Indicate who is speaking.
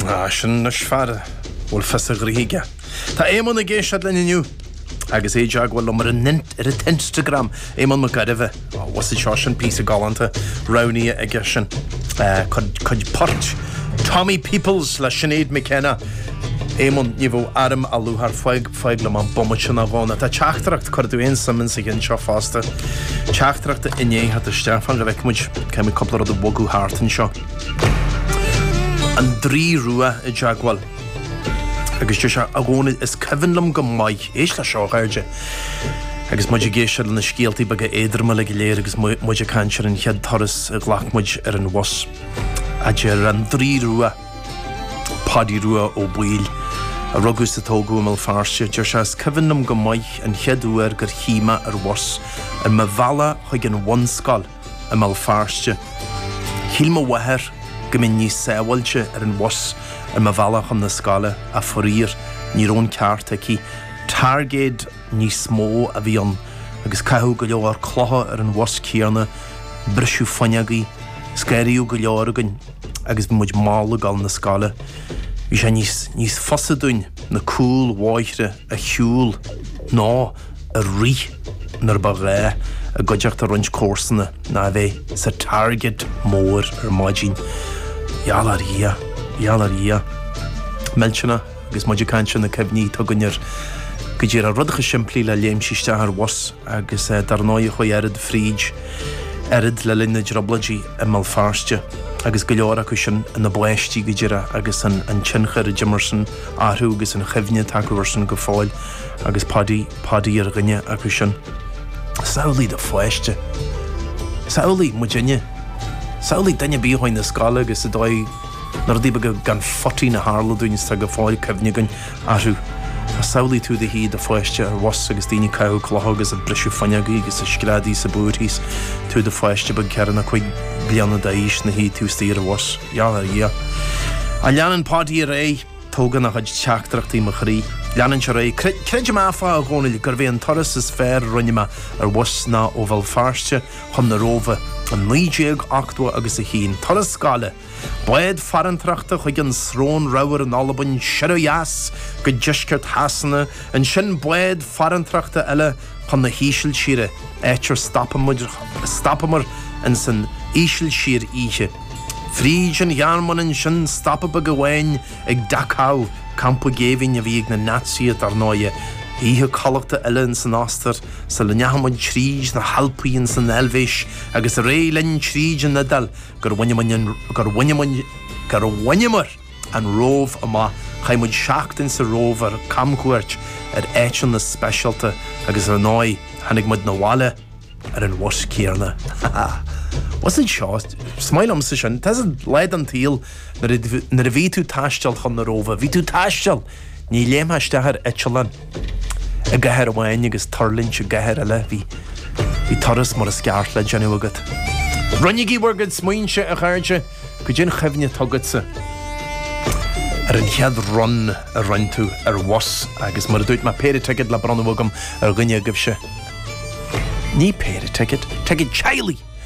Speaker 1: Sin na sfar bhfuil fesa gríige. Tá éman na géisiad le nniu. Agus é deag bhfuil mar an Instagram éman mar garibh was it sin pí a galanta roní a gceisian chud port Tommy Peoples le Sinead McKenna éman ní bh aram a luthar feig le man bommit sin a bhána. Tá teachtracht chuirú éon samman sa gin seo fásta. Teachtrachta inéthe a Stefan go bheith muid ceimi coppla a bogú háartan seo. An drí rua I deagháil. Agus tu se a gcóna is cehanlam go maiid éis le seo gairde. Agus muid géisiad na scialtaí baga éidirma le go léir agus muid cansear an chead thoras a ghlachmuid an was. A dear an drí rua, padí rua ó buil, a rugus a tógu am alfarse, deir se is cehanlam go maiid an cheadúar gur chima was, an ma bhela chuig an wanscal am alfarse. Chilma wahar, gymyn ní sewalse an was, an ma bhela chun na scala a forír ní rón ceart aici. Targéad ní smó a bhí an, agus caithú go leor chlotha an was céarna, brisú fanneagaí, scéiríú go leor agan, agus muid mála gal na scala. Bhí sé níos fosadúin na cúl mháithre a chiúil ná a rí nar ba ré a goideacht a runch córsanna na bheith sa target mór maidín. Iala ria. Melchina, agus muid cansean na cebhní tuganir go dtíar a rudacha siimplí le léimsiste ar was agus dar náid chuoi erid fríd erid le linne drobladí am alfarste agus go leor acu sin na bléistí go dtíar agus an tinchar a Jimerson áthú agus an chefne takeúirsan go fáil agus padí ar rinne acu sin. Saolaí de foiiste. Saolaí muidinne. Saolaí daine bíhain na scala agus a dóid nar dí go gan fotí na hála dúin sa go fáil cefne gan áthú. A saolaí tú de hí de foiiste ar was agus daoine caithú chlotha agus a brisú fanneagaí agus a screadaí sa búirtís tú de foiiste bag cearan a chuig blianana daís na hí tú stíar a was. Iala ria. A leanan pádí a ré tógan a chuid teachtrachtaí mo chrí. Leanan se ré creidir máfa a gcónail gur bhí an toras is fér runnima ar was ná ó bhil farste chun na rófa an 9-8 agus a hín. Toras scala. Bléad farantrachta chuig an srón rauer an albain siroias go disceart hasanna an sin bléad farantrachta eile chun na híisiil síre éitir stapamar an san íisiil sír íche. Fríd an ghearman an sin stappa go bhhain ag Dachau campa géhín a bhíag na naziad ar náide. Ihe callachta eile in san astar sa le nehamad tríd na halpaín san elvéis agus a ré lein tríd an nadal gur whainimar an róf ama chaimud seachtain sa róf ar camcuairt ar éitin na specialta agus ar náid hanig mud na wala ar an was céarna. Was it seo? Smailm sa sin, tas leid an tíl nar a bhí tú táisteal chun na rófa. Bhí tú táisteal ní léimhaisteachar eitilean. A gahar bhain agus tarlinn se gahar eile bhí toras mar a sceart le deanú agad. Runnigí wargad smaoinse a chairde go dtí chefne tugadsa. Ar an chead run a run tú ar was agus mar a dúirt má péire teigid le brannahagam ar gine agah se. Ní péire teigid, teigid Charlie.